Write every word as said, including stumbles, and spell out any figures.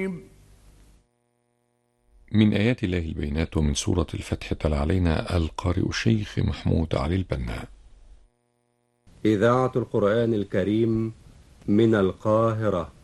من آيات الله البينات ومن سورة الفتح تلا علينا القارئ الشيخ محمود علي البنا. إذاعة القرآن الكريم من القاهرة.